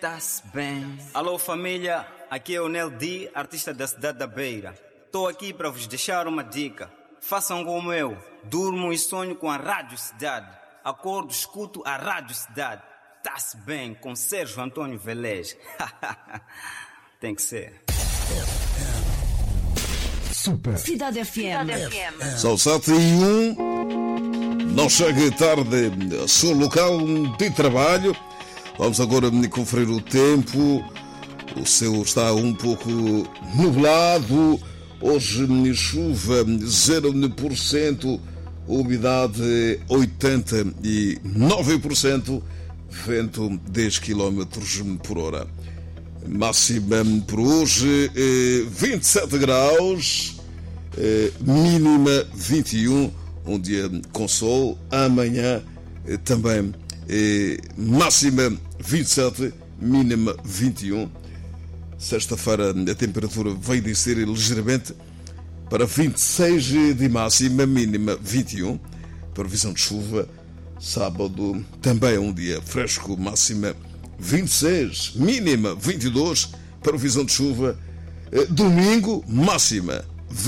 tá-se bem. Alô família, aqui é o Nel D, artista da cidade da Beira. Estou aqui para vos deixar uma dica. Façam como eu, durmo e sonho com a Rádio Cidade. Acordo, escuto a Rádio Cidade. Tá-se bem, com Sérgio Antônio Velez. Tem que ser. Super. Cidade FM. São 7h01. Não chegue tarde ao seu local de trabalho. Vamos agora conferir o tempo. O céu está um pouco nublado. Hoje chuva 0%, umidade 89%, vento 10 km por hora. Máxima por hoje 27 graus, mínima 21, um dia com sol. Amanhã também máxima 27, mínima 21. Sexta-feira a temperatura vai descer ligeiramente para 26 de máxima, mínima 21. Previsão de chuva. Sábado também um dia fresco, máxima 26, mínima 22, previsão de chuva. Domingo, máxima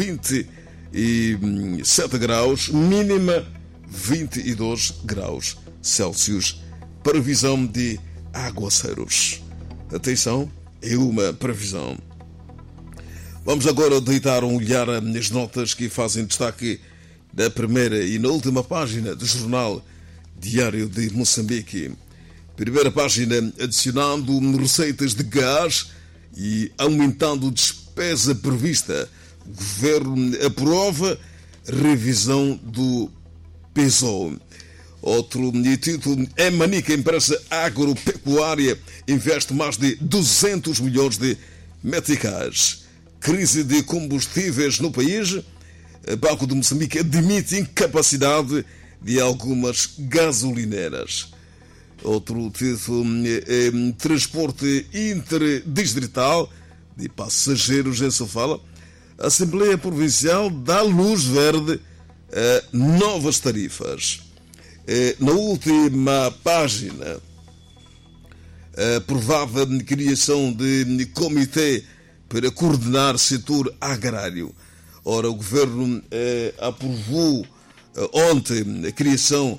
27 graus, mínima 22 graus Celsius. Previsão de aguaceiros. Atenção, é uma previsão. Vamos agora deitar um olhar nas notas que fazem destaque na primeira e na última página do jornal Diário de Moçambique. Primeira página, adicionando receitas de gás e aumentando despesa prevista. O governo aprova revisão do PESO. Outro título, em Manica, a empresa agropecuária investe mais de 200 milhões de meticais. Crise de combustíveis no país. Banco de Moçambique admite incapacidade de algumas gasolineiras. Outro título, transporte interdistrital de passageiros em Sofala. A Assembleia Provincial dá luz verde a novas tarifas. Na última página, a provável criação de comitê para coordenar o setor agrário. Ora, o governo aprovou ontem a criação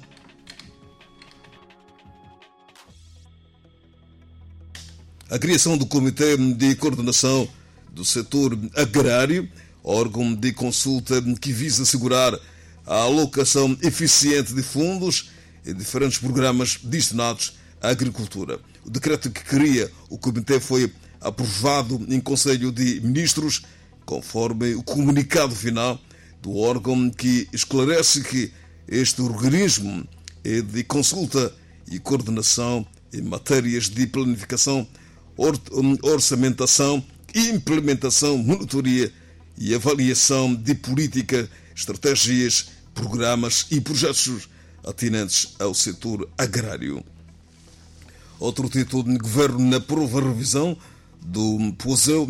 do Comitê de Coordenação do Setor Agrário, órgão de consulta que visa assegurar a alocação eficiente de fundos em diferentes programas destinados à agricultura. O decreto que cria o Comitê foi aprovado em Conselho de Ministros, conforme o comunicado final do órgão, que esclarece que este organismo é de consulta e coordenação em matérias de planificação, orçamentação, implementação, monitoria e avaliação de política, estratégias, programas e projetos atinentes ao setor agrário. Outro título, de governo aprova a revisão do POSO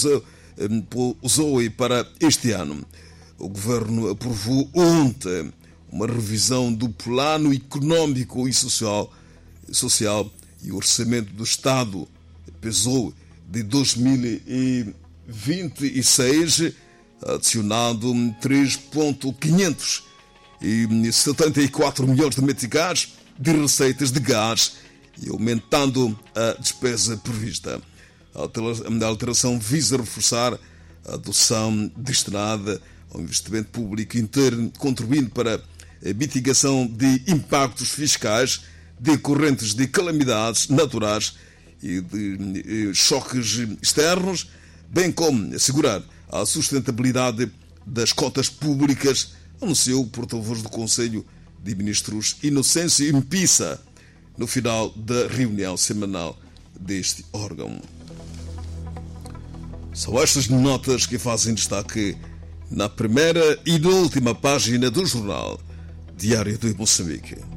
para este ano. O governo aprovou ontem uma revisão do plano económico e social e o orçamento do Estado, PESO, de 2026, adicionado 3,574 milhões de meticais de receitas de gás e aumentando a despesa prevista. A alteração visa reforçar a adoção destinada ao investimento público interno, contribuindo para a mitigação de impactos fiscais decorrentes de calamidades naturais e de choques externos, bem como assegurar a sustentabilidade das contas públicas, anunciou o porta-voz do Conselho de Ministros, Inocêncio Impissa, no final da reunião semanal deste órgão. São estas notas que fazem destaque na primeira e na última página do jornal Diário de Moçambique.